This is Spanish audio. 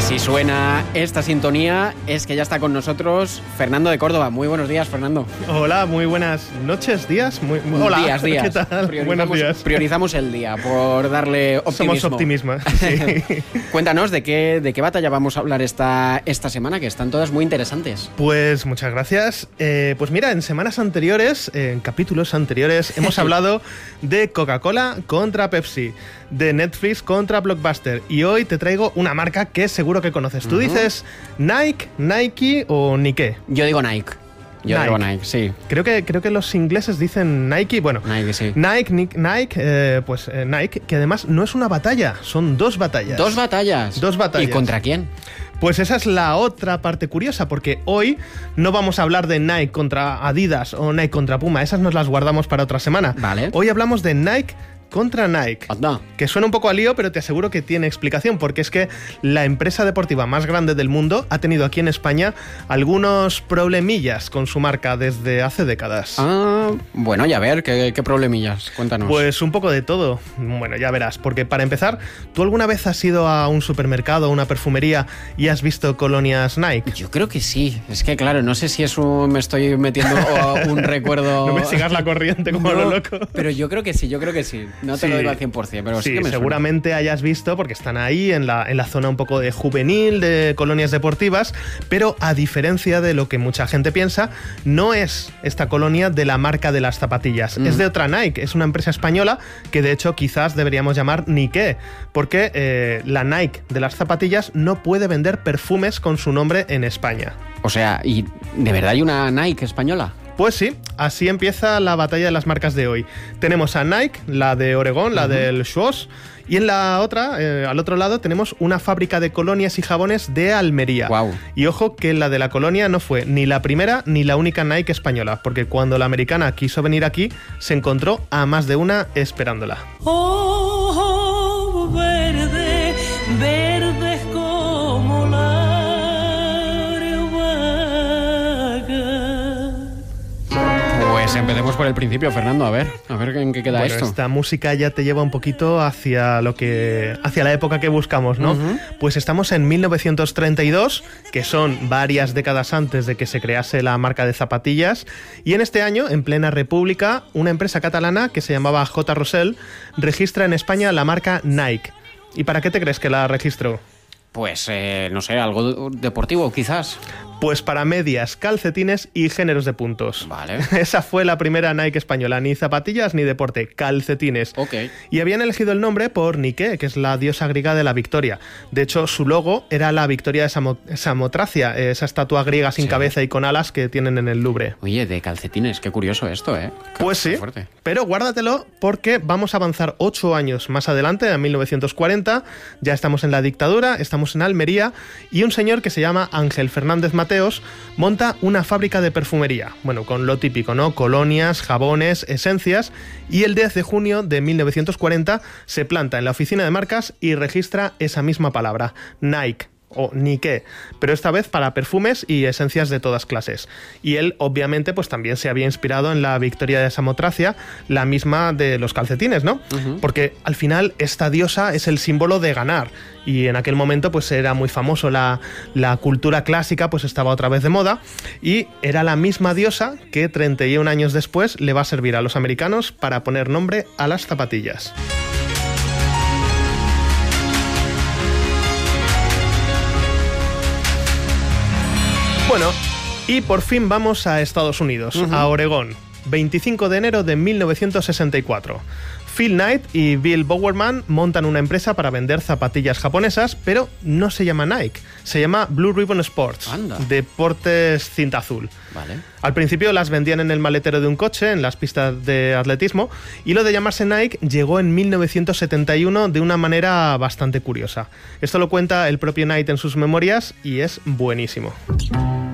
Si suena esta sintonía es que ya está con nosotros Fernando de Córdoba. Muy buenos días, Fernando. Hola, muy buenas noches, días. Hola, días. ¿qué tal? Buenos días. Priorizamos el día por darle optimismo. Somos optimistas, sí. Cuéntanos, ¿de qué batalla vamos a hablar esta semana? Que están todas muy interesantes. Pues muchas gracias. Pues mira, en semanas anteriores, en capítulos anteriores, hemos hablado de Coca-Cola contra Pepsi, de Netflix contra Blockbuster, y hoy te traigo una marca que seguro que conoces. ¿Tú dices Nike, Nike o Nike? Yo digo Nike. Digo Nike, sí. Creo que los ingleses dicen Nike. Bueno, Nike, sí. Nike, que además no es una batalla, son dos batallas. ¿Dos batallas? Dos batallas. ¿Y contra quién? Pues esa es la otra parte curiosa, porque hoy no vamos a hablar de Nike contra Adidas o Nike contra Puma, esas nos las guardamos para otra semana. Vale. Hoy hablamos de Nike contra Nike, que suena un poco a lío, pero te aseguro que tiene explicación, porque es que la empresa deportiva más grande del mundo ha tenido aquí en España algunos problemillas con su marca desde hace décadas. Bueno, ya ver, ¿qué problemillas? Cuéntanos. Pues un poco de todo. Bueno, ya verás, porque para empezar, ¿tú alguna vez has ido a un supermercado, a una perfumería y has visto colonias Nike? Yo creo que sí. Es que claro, no sé si me estoy metiendo un recuerdo... No me sigas la corriente como lo loco. Pero yo creo que sí. No te lo digo al 100%, pero sí que me seguramente suena. Hayas visto, porque están ahí en la zona un poco de juvenil, de colonias deportivas, pero a diferencia de lo que mucha gente piensa, no es esta colonia de la marca de las zapatillas, es de otra Nike, es una empresa española que de hecho quizás deberíamos llamar Nike, porque la Nike de las zapatillas no puede vender perfumes con su nombre en España. O sea, ¿y de verdad hay una Nike española? Pues sí, así empieza la batalla de las marcas de hoy. Tenemos a Nike, la de Oregón, la del Schwarz, y en la otra, al otro lado, tenemos una fábrica de colonias y jabones de Almería. Wow. Y ojo que la de la colonia no fue ni la primera ni la única Nike española, porque cuando la americana quiso venir aquí, se encontró a más de una esperándola. Oh, verde, verdes como la Pues empecemos por el principio, Fernando, a ver en qué queda esto. Esta música ya te lleva un poquito hacia la época que buscamos, ¿no? Pues estamos en 1932, que son varias décadas antes de que se crease la marca de zapatillas, y en este año, en plena república, una empresa catalana que se llamaba J. Rossell registra en España la marca Nike. ¿Y para qué te crees que la registró? Pues, no sé, algo deportivo, quizás. Pues para medias, calcetines y géneros de puntos. Vale. Esa fue la primera Nike española, ni zapatillas ni deporte, calcetines. Ok. Y habían elegido el nombre por Nike, que es la diosa griega de la victoria. De hecho, su logo era la victoria de Samotracia, esa estatua griega sin cabeza y con alas que tienen en el Louvre. Oye, de calcetines, qué curioso esto, ¿eh? Pues sí, fuerte. Pero guárdatelo porque vamos a avanzar 8 años más adelante, en 1940, ya estamos en la dictadura, estamos en Almería, y un señor que se llama Ángel Fernández Mateos monta una fábrica de perfumería, bueno, con lo típico, ¿no? Colonias, jabones, esencias, y el 10 de junio de 1940 se planta en la oficina de marcas y registra esa misma palabra, Nike o Nike, pero esta vez para perfumes y esencias de todas clases. Y él, obviamente, pues también se había inspirado en la victoria de Samotracia, la misma de los calcetines, ¿no? Porque al final esta diosa es el símbolo de ganar, y en aquel momento pues era muy famoso, la cultura clásica pues estaba otra vez de moda, y era la misma diosa que 31 años después le va a servir a los americanos para poner nombre a las zapatillas. Bueno, y por fin vamos a Estados Unidos, a Oregón, 25 de enero de 1964. Phil Knight y Bill Bowerman montan una empresa para vender zapatillas japonesas, pero no se llama Nike, se llama Blue Ribbon Sports, Deportes Cinta Azul. Vale. Al principio las vendían en el maletero de un coche, en las pistas de atletismo, y lo de llamarse Nike llegó en 1971 de una manera bastante curiosa. Esto lo cuenta el propio Knight en sus memorias y es buenísimo.